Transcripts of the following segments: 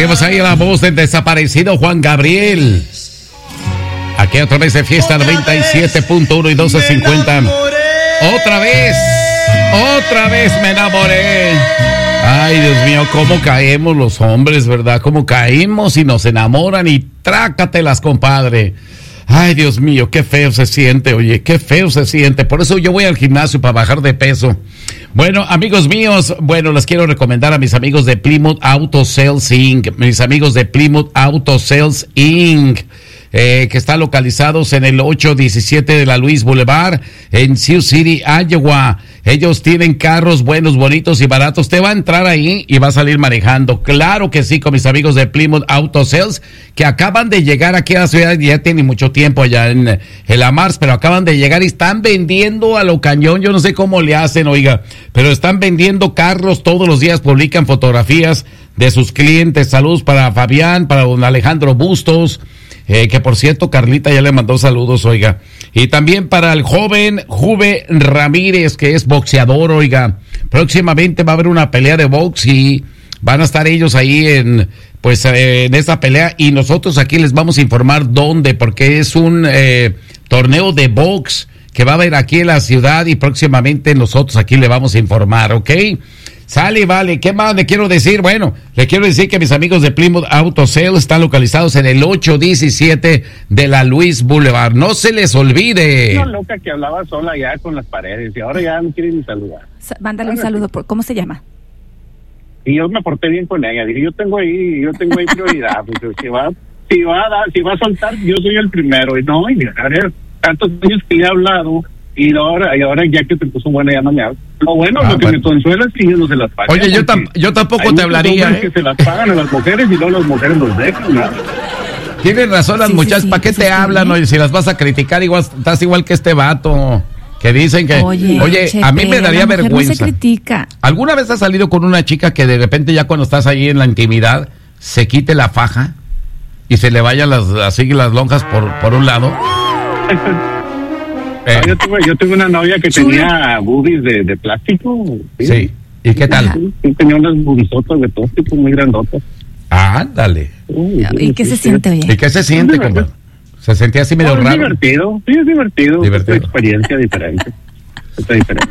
Tenemos ahí la voz del desaparecido Juan Gabriel. Aquí otra vez de Fiesta 97.1 y 1250. Otra vez me enamoré. Ay, Dios mío, cómo caemos los hombres, ¿verdad? Cómo caímos y nos enamoran y trácatelas, compadre. Ay, Dios mío, qué feo se siente, oye, qué feo se siente. Por eso yo voy al gimnasio para bajar de peso. Bueno, amigos míos, les quiero recomendar a mis amigos de Plymouth Auto Sales Inc. Mis amigos de Plymouth Auto Sales Inc., que están localizados en el 817 de la Louis Boulevard, en Sioux City, Iowa. Ellos tienen carros buenos, bonitos y baratos. Te va a entrar ahí y va a salir manejando. Claro que sí, con mis amigos de Plymouth Auto Sales, que acaban de llegar aquí a la ciudad. Ya tienen mucho tiempo allá en la Mars, pero acaban de llegar y están vendiendo a lo cañón. Yo no sé cómo le hacen, oiga, pero están vendiendo carros todos los días. Publican fotografías de sus clientes. Saludos para Fabián, para don Alejandro Bustos. Que por cierto, Carlita ya le mandó saludos, oiga. Y también para el joven Juve Ramírez, que es boxeador, oiga. Próximamente va a haber una pelea de box y van a estar ellos ahí en esta pelea. Y nosotros aquí les vamos a informar dónde, porque es un torneo de box que va a haber aquí en la ciudad y próximamente nosotros aquí le vamos a informar, ¿ok? Sale, vale. ¿Qué más le quiero decir? Bueno, le quiero decir que mis amigos de Plymouth Auto Sales están localizados en el 817 de la Louis Boulevard. No se les olvide. Una loca que hablaba sola ya con las paredes y ahora ya no quiere ni saludar. Mándale un saludo. ¿Cómo se llama? Y yo me porté bien con ella. Dije, yo tengo ahí prioridad. Pues, si va a soltar, yo soy el primero. Y no, y tantos años que le he hablado. Y ahora ya que te puso buena, ya no me habla. Lo bueno, me consuela es que yo no se las pagan. Oye, yo tampoco te hablaría. Que se las pagan a las mujeres y luego las mujeres los dejan, ¿no? Tienen razón las muchachas, ¿para qué te hablan? Oye, si las vas a criticar, igual estás igual que este vato. Que dicen que, oye, a mí me daría vergüenza. No se critica. ¿Alguna vez has salido con una chica que de repente ya cuando estás ahí en la intimidad se quite la faja y se le vayan las lonjas por un lado? Yo tuve una novia que tenía boobies de plástico. Sí. ¿Y qué tal? Sí, tenía unas boobisotas de plástico muy grandotas. Ándale. ¿Y qué se siente, oye? ¿Y qué se siente, compadre? ¿Se sentía así medio raro? Es divertido. Sí, es divertido. Es una experiencia diferente. Está diferente.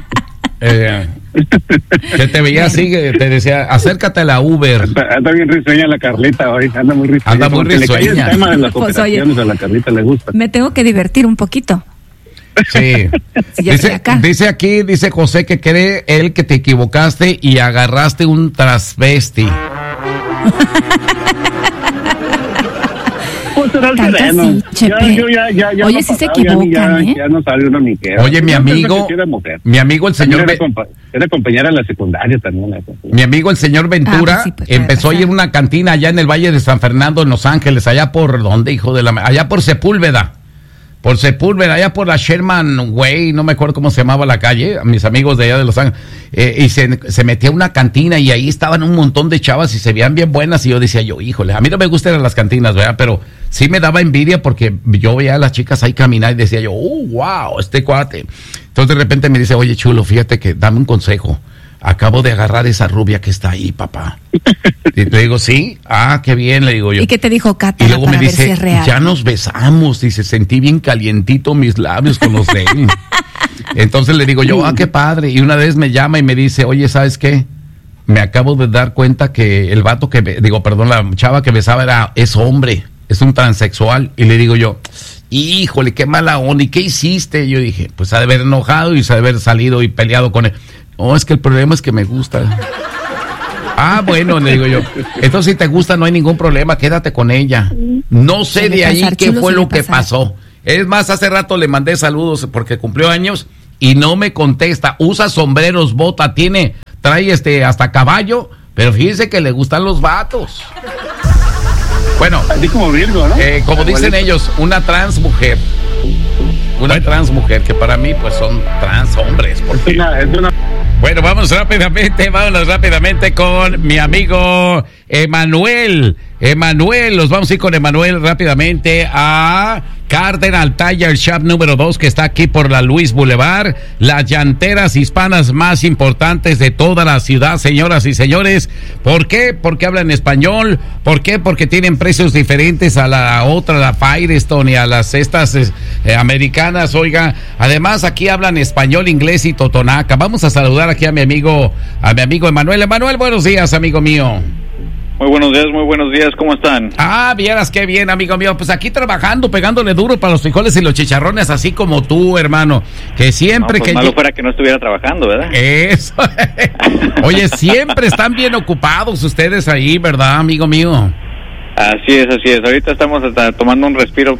Que te veía así, te decía, acércate a la Uber. Anda bien risueña la Carlita hoy, anda muy risueña. Le cae el tema de las operaciones, a la Carlita le gusta. Me tengo que divertir un poquito. Sí. Dice José que cree él que te equivocaste y agarraste un transvesti. Oye, si se equivocan, ya no sale uno ni qué. Oye, mi amigo el señor era compañera de la secundaria también. Mi amigo el señor Ventura empezó a ir a una cantina allá en el Valle de San Fernando, en Los Ángeles, allá por ¿dónde, hijo de la? Allá por Sepúlveda. Allá por la Sherman Way, no me acuerdo cómo se llamaba la calle, a mis amigos de allá de Los Ángeles, y se metía a una cantina y ahí estaban un montón de chavas y se veían bien buenas y yo decía híjole, a mí no me gustan las cantinas, ¿verdad? Pero sí me daba envidia porque yo veía a las chicas ahí caminar y decía wow, este cuate. Entonces de repente me dice, oye chulo, fíjate que dame un consejo. Acabo de agarrar esa rubia que está ahí, papá. Y le digo, ¿sí? Ah, qué bien, le digo yo. ¿Y qué te dijo Cata? Y luego me dice, si es real? Ya nos besamos. Dice, sentí bien calientito mis labios con los de él. Entonces le digo yo, qué padre. Y una vez me llama y me dice, oye, ¿sabes qué? Me acabo de dar cuenta que el vato la chava que besaba es hombre. Es un transexual. Y le digo yo, híjole, qué mala onda. ¿Y qué hiciste? Y yo dije, pues ha de haber enojado y se ha de haber salido y peleado con él. No, es que el problema es que me gusta. Bueno, le digo yo. Entonces, si te gusta, no hay ningún problema, quédate con ella. No sé de ahí qué fue lo que pasó. Es más, hace rato le mandé saludos porque cumplió años y no me contesta. Usa sombreros, bota, trae hasta caballo, pero fíjense que le gustan los vatos. Bueno, así como Virgo, ¿no? Como dicen ellos, una trans mujer. Trans mujer, que para mí pues son trans hombres. Porque... Bueno, vámonos rápidamente con mi amigo Emanuel, los vamos a ir con Emanuel rápidamente a Cardinal Tire Shop número 2, que está aquí por la Luis Boulevard, las llanteras hispanas más importantes de toda la ciudad, señoras y señores. ¿Por qué? Porque hablan español. ¿Por qué? Porque tienen precios diferentes a la otra, la Firestone, y a las estas americanas, oiga. Además, aquí hablan español, inglés y totonaca. Vamos a saludar aquí a mi amigo Emanuel. Emanuel, buenos días, amigo mío. Muy buenos días, ¿cómo están? Vieras qué bien, amigo mío. Pues aquí trabajando, pegándole duro para los frijoles y los chicharrones, así como tú, hermano. Que siempre no, pues malo fuera que no estuviera trabajando, ¿verdad? Eso. Oye, siempre están bien ocupados ustedes ahí, ¿verdad, amigo mío? Así es. Ahorita estamos tomando un respiro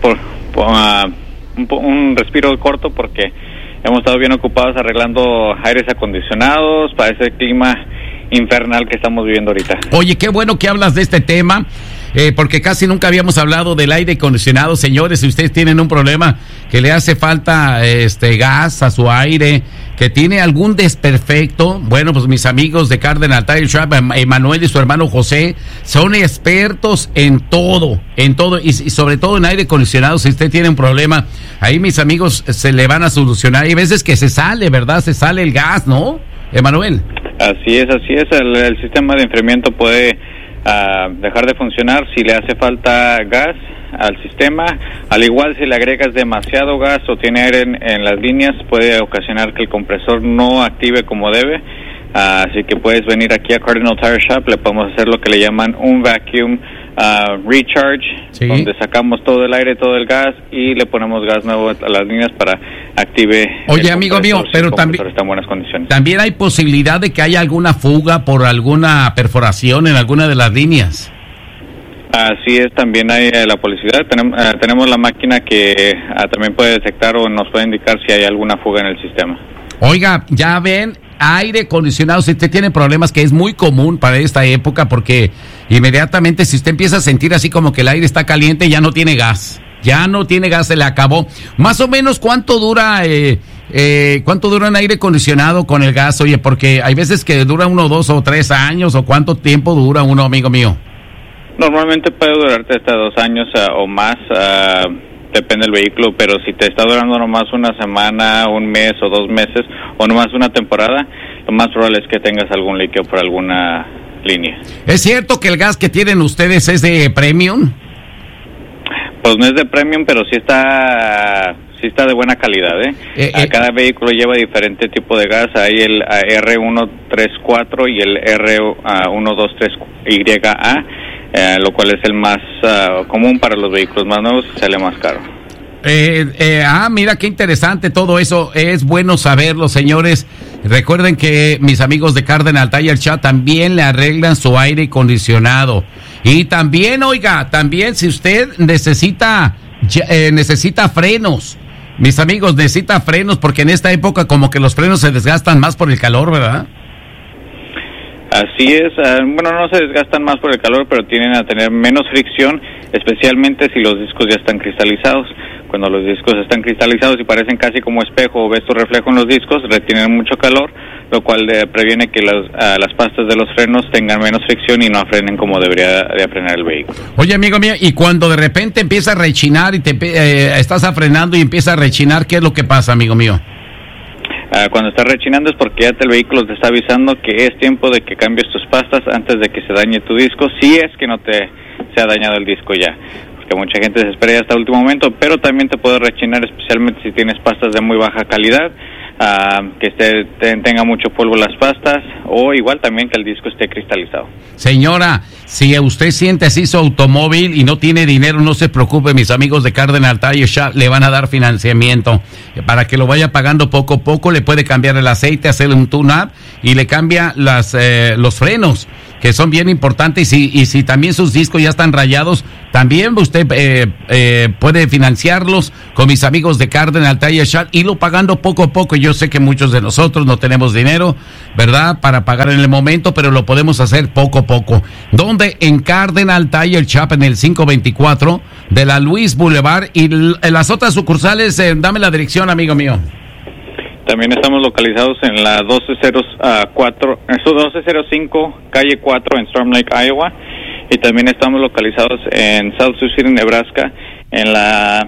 un respiro corto porque hemos estado bien ocupados arreglando aires acondicionados para ese clima infernal que estamos viviendo ahorita. Oye, qué bueno que hablas de este tema, porque casi nunca habíamos hablado del aire acondicionado. Señores, si ustedes tienen un problema que le hace falta gas a su aire, que tiene algún desperfecto, bueno, pues mis amigos de Cardinal Tire Shop, Emanuel y su hermano José, son expertos en todo, y sobre todo en aire acondicionado. Si usted tiene un problema, ahí mis amigos se le van a solucionar. Hay veces que se sale, ¿verdad? Se sale el gas, ¿no, Emanuel? Así es. El sistema de enfriamiento puede dejar de funcionar si le hace falta gas al sistema. Al igual, si le agregas demasiado gas o tiene aire en las líneas, puede ocasionar que el compresor no active como debe. Así que puedes venir aquí a Cardinal Tire Shop, le podemos hacer lo que le llaman un vacuum recharge, ¿sí? Donde sacamos todo el aire, todo el gas y le ponemos gas nuevo a las líneas para active. Oye, amigo mío, pero también está en buenas condiciones. También hay posibilidad de que haya alguna fuga por alguna perforación en alguna de las líneas. Así es, también hay la posibilidad. Tenemos la máquina que también puede detectar o nos puede indicar si hay alguna fuga en el sistema. Oiga, ya ven, aire acondicionado, si usted tiene problemas, que es muy común para esta época, porque inmediatamente si usted empieza a sentir así como que el aire está caliente, ya no tiene gas, se le acabó. Más o menos, ¿cuánto dura un aire acondicionado con el gas? Oye, porque hay veces que dura 1, 2 o 3 años, o ¿cuánto tiempo dura uno, amigo mío? Normalmente puede durarte hasta 2 años o más, depende del vehículo, pero si te está durando nomás una semana, un mes o 2 meses, o nomás una temporada, lo más probable es que tengas algún líquido por alguna línea. ¿Es cierto que el gas que tienen ustedes es de premium? Pues no es de premium, pero sí está de buena calidad, Cada vehículo lleva diferente tipo de gas. Hay el R134 y el R123YA, lo cual es el más común para los vehículos más nuevos y sale más caro. Mira qué interesante todo eso. Es bueno saberlo, señores. Recuerden que mis amigos de Cardinal Tire Shop también le arreglan su aire acondicionado. Y también, si usted necesita frenos, mis amigos, necesita frenos, porque en esta época como que los frenos se desgastan más por el calor, ¿verdad? Así es, no se desgastan más por el calor, pero tienden a tener menos fricción, especialmente si los discos ya están cristalizados. Cuando los discos están cristalizados y parecen casi como espejo o ves tu reflejo en los discos, retienen mucho calor, lo cual previene que las pastas de los frenos tengan menos fricción y no frenen como debería de frenar el vehículo. Oye, amigo mío, y cuando de repente empieza a rechinar y estás frenando y empieza a rechinar, ¿qué es lo que pasa, amigo mío? Cuando está rechinando es porque ya el vehículo te está avisando que es tiempo de que cambies tus pastas antes de que se dañe tu disco, si es que no se ha dañado el disco ya, porque mucha gente se espera hasta el último momento, pero también te puede rechinar, especialmente si tienes pastas de muy baja calidad, que tenga mucho polvo las pastas, o igual también que el disco esté cristalizado. Señora, si usted siente así su automóvil y no tiene dinero, no se preocupe, mis amigos de Cardinal Tire Shop le van a dar financiamiento para que lo vaya pagando poco a poco. Le puede cambiar el aceite, hacerle un tune-up y le cambia los frenos, que son bien importantes, y si también sus discos ya están rayados, también usted puede financiarlos con mis amigos de Cardinal Tire Shop, y lo pagando poco a poco. Yo sé que muchos de nosotros no tenemos dinero, ¿verdad?, para pagar en el momento, pero lo podemos hacer poco a poco. ¿Dónde? En Cardinal Tire Shop, en el 524 de la Luis Boulevard, y las otras sucursales, dame la dirección, amigo mío. También estamos localizados en la 1205 calle 4 en Storm Lake, Iowa, y también estamos localizados en South Sioux City, Nebraska, en la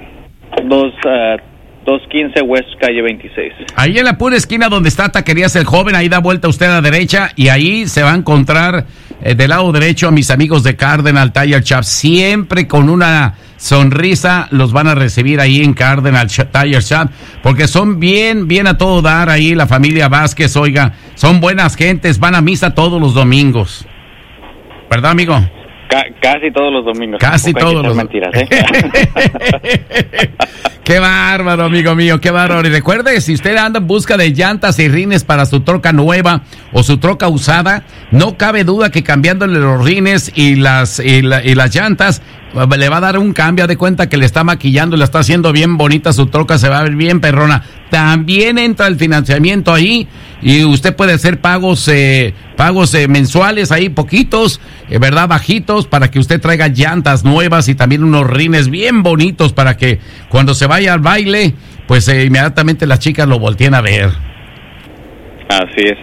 215 West Calle 26. Ahí en la pura esquina donde está Taquerías El Joven, ahí da vuelta usted a la derecha y ahí se va a encontrar del lado derecho a mis amigos de Cardinal Tire Shop. Siempre con una sonrisa los van a recibir ahí en Cardinal Tire Shop, porque son bien a todo dar ahí la familia Vázquez, oiga, son buenas gentes, van a misa todos los domingos. ¿Verdad, amigo? Casi todos los domingos. Casi todos los mentiras, Qué bárbaro, amigo mío, qué bárbaro. Y recuerde, si usted anda en busca de llantas y rines para su troca nueva o su troca usada, no cabe duda que cambiándole los rines y las llantas le va a dar un cambio. De cuenta que le está maquillando, le está haciendo bien bonita su troca, se va a ver bien perrona. También entra el financiamiento ahí y usted puede hacer pagos mensuales ahí, poquitos, ¿verdad? Bajitos, para que usted traiga llantas nuevas y también unos rines bien bonitos para que cuando se vaya al baile, pues inmediatamente las chicas lo volteen a ver. Así es.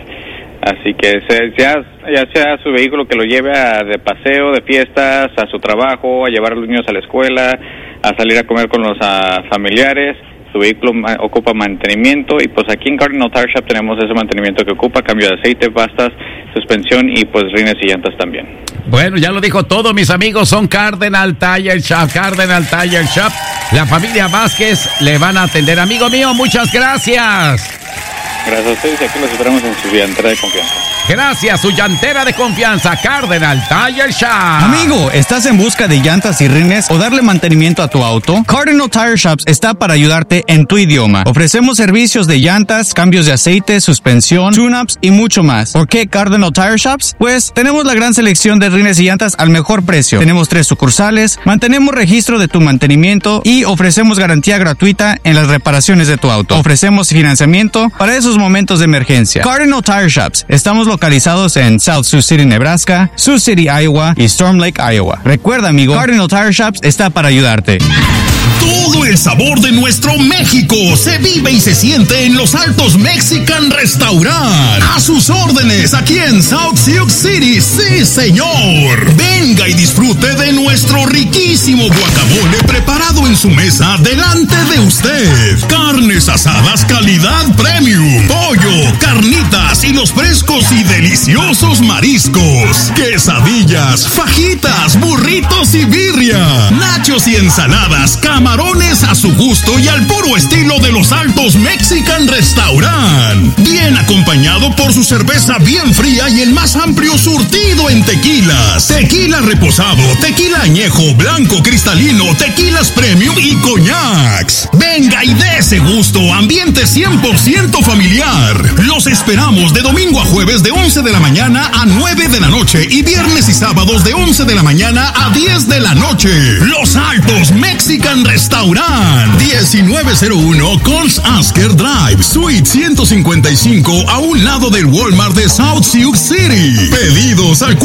Así que ya sea su vehículo que lo lleve de paseo, de fiestas, a su trabajo, a llevar a los niños a la escuela, a salir a comer con los familiares, su vehículo ocupa mantenimiento y pues aquí en Cardinal Tire Shop tenemos ese mantenimiento que ocupa, cambio de aceite, pastas, suspensión y pues rines y llantas también. Bueno, ya lo dijo todo, mis amigos, son Cardinal Tire Shop, Cardinal Tire Shop. La familia Vázquez le van a atender. Amigo mío, muchas gracias. Gracias a ustedes y aquí los esperamos en su llantera de confianza. Gracias, su llantera de confianza, Cardinal Tire Shop. Amigo, ¿estás en busca de llantas y rines o darle mantenimiento a tu auto? Cardinal Tire Shops está para ayudarte en tu idioma. Ofrecemos servicios de llantas, cambios de aceite, suspensión, tune-ups y mucho más. ¿Por qué Cardinal Tire Shops? Pues tenemos la gran selección de rines y llantas al mejor precio. Tenemos 3 sucursales, mantenemos registro de tu mantenimiento y ofrecemos garantía gratuita en las reparaciones de tu auto. Ofrecemos financiamiento para esos momentos de emergencia. Cardinal Tire Shops. Estamos localizados en South Sioux City, Nebraska, Sioux City, Iowa y Storm Lake, Iowa. Recuerda, amigo, Cardinal Tire Shops está para ayudarte. Todo el sabor de nuestro México se vive y se siente en Los Altos Mexican Restaurant. A sus órdenes aquí en South Sioux City, sí señor. Venga y disfrute de nuestro riquísimo guacamole preparado en su mesa delante de usted. Carnes asadas calidad premium, pollo, carnitas y los frescos y deliciosos mariscos. Quesadillas, fajitas, burritos y birria. Nachos y ensaladas, camarones a su gusto y al puro estilo de Los Altos Mexican Restaurant. Bien acompañado por su cerveza bien fría y el más amplio surtido en tequilas. Tequila reposado, tequila añejo, blanco cristalino, tequilas premium y coñacs. Venga y dé ese gusto, ambiente 100% familiar. Los esperamos de domingo a jueves de 11 de la mañana a 9 de la noche y viernes y sábados de 11 de la mañana a 10 de la noche. Los Altos Mexican Restaurant, 1901 Coles Asker Drive, Suite 155, a un lado del Walmart de South Sioux City. Pedidos al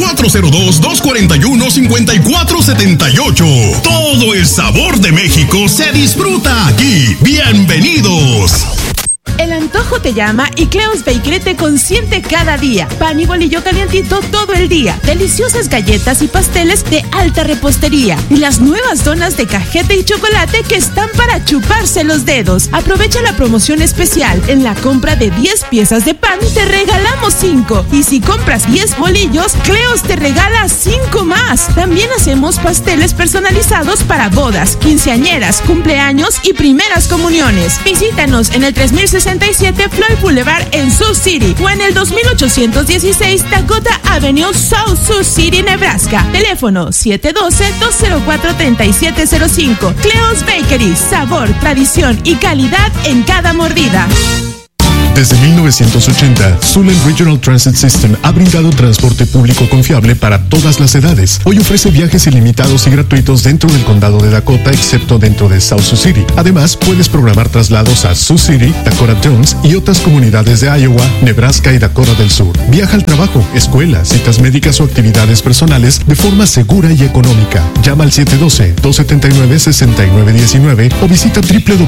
402-241-5478. Todo el sabor de México se disfruta aquí. ¡Bienvenidos! El antojo te llama y Cleo's Bakery te consiente cada día. Pan y bolillo calientito todo el día. Deliciosas galletas y pasteles de alta repostería. Y las nuevas donas de cajeta y chocolate que están para chuparse los dedos. Aprovecha la promoción especial. En la compra de 10 piezas de pan te regalamos 5. Y si compras 10 bolillos, Cleo's te regala 5 más. También hacemos pasteles personalizados para bodas, quinceañeras, cumpleaños y primeras comuniones. Visítanos en el 3067 Floyd Boulevard en Sioux City o en el 2816 Dakota Avenue, South Sioux City, Nebraska. Teléfono 712-204-3705. Cleo's Bakery, sabor, tradición y calidad en cada mordida. Desde 1980, Sulen Regional Transit System ha brindado transporte público confiable para todas las edades. Hoy ofrece viajes ilimitados y gratuitos dentro del condado de Dakota, excepto dentro de South Sioux City. Además, puedes programar traslados a Sioux City, Dakota Jones y otras comunidades de Iowa, Nebraska y Dakota del Sur. Viaja al trabajo, escuela, citas médicas o actividades personales de forma segura y económica. Llama al 712-279-6919 o visita www.sulen.com.